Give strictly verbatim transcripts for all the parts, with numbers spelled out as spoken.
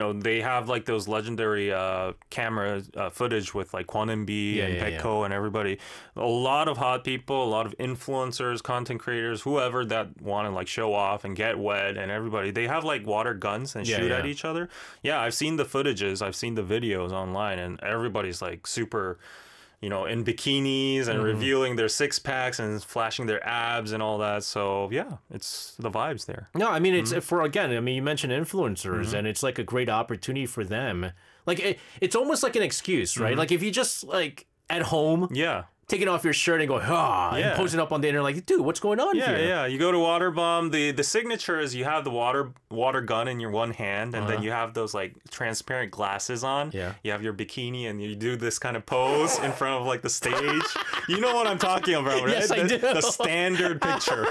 know, they have like those legendary uh, camera uh, footage with like Kwon and B Yeah, and yeah, Petco and everybody. A lot of hot people, a lot of influencers, content creators, whoever that want to like show off and get wet, and everybody. They have like water guns and Yeah, shoot yeah. at each other. Yeah, I've seen the footages, I've seen the videos online, and everybody's like super, you know, in bikinis and Mm-hmm. revealing their six packs and flashing their abs and all that. So yeah, it's the vibes there. No, I mean, Mm-hmm. it's for, again, I mean, you mentioned influencers, and it's like a great opportunity for them. Like, it, it's almost like an excuse, right? Like, if you just, like, at home, Yeah. taking off your shirt and going, ah, Yeah. and posting up on the internet, like, dude, what's going on Yeah, here? yeah. You go to water bomb. The the signature is you have the water water gun in your one hand, and then you have those like transparent glasses on. Uh-huh. Yeah. You have your bikini, and you do this kind of pose in front of like the stage. You know what I'm talking about, right? Yes, I the, do. The standard picture.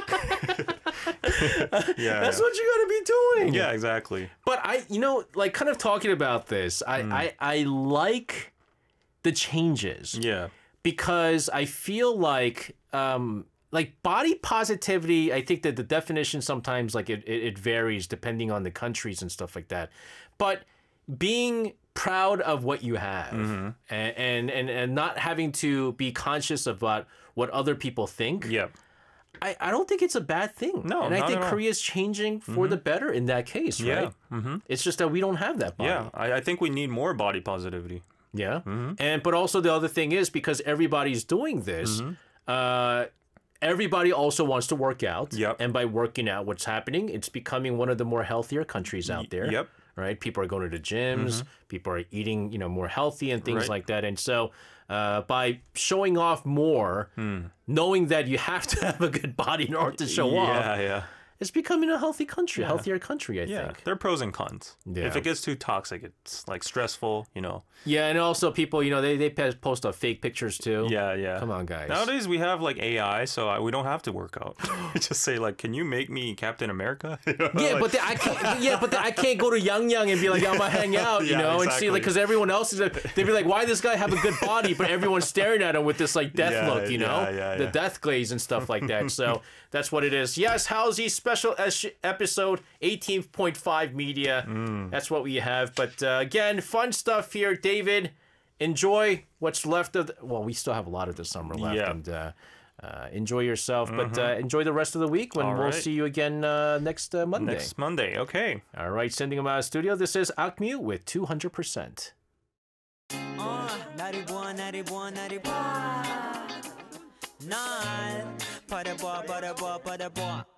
yeah. That's what you gotta be doing. Yeah, exactly. But I, you know, like, kind of talking about this, I, Mm. I, I like the changes. Yeah. Because I feel like um like body positivity, I think that the definition sometimes like it, it, it varies depending on the countries and stuff like that. But being proud of what you have Mm-hmm. and, and and and not having to be conscious about what other people think, Yeah. I, I don't think it's a bad thing. No, and I not think at all. Korea's changing for the better in that case, Yeah. right? Mm-hmm. It's just that we don't have that body. Yeah. I, I think we need more body positivity. Yeah. Mm-hmm. And but also the other thing is because everybody's doing this, Mm-hmm. uh, everybody also wants to work out. Yep. And by working out, what's happening? It's becoming one of the more healthier countries out there. Yep. Right? People are going to the gyms, people are eating, you know, more healthy and things Right. like that. And so uh, by showing off more, knowing that you have to have a good body in order to show yeah, off, yeah. it's becoming a healthy country, a healthier country, I Yeah, think. there are pros and cons. Yeah. If it gets too toxic, it's like stressful, you know. Yeah, and also people, you know, they, they post up fake pictures too. Yeah, yeah. Come on, guys. Nowadays we have like A I, so I, we don't have to work out. We just say like, "Can you make me Captain America?" You know, Yeah, like- but then I can't. Yeah, but then I can't go to Yang Yang and be like, I'm gonna hang out, you Yeah, know, and see like exactly. because everyone else is. They'd be like, why this guy have a good body, but everyone's staring at him with this like death Yeah, look, you know, yeah, yeah, the yeah. death glaze and stuff like that. So that's what it is. Yes, Halsey special es- episode eighteen point five media. Mm. That's what we have. But uh, again, fun stuff here, David. Enjoy what's left of. The, well, we still have a lot of the summer left, Yeah. and. Uh, uh, enjoy yourself, but uh, enjoy the rest of the week when All we'll right. see you again uh, next uh, Monday. Next Monday, okay. All right, sending them out of the studio. This is Akmu with two hundred percent. 어, 나를 보아 나를 보아 나를 보아 날 바라보아 바라보아 바라보아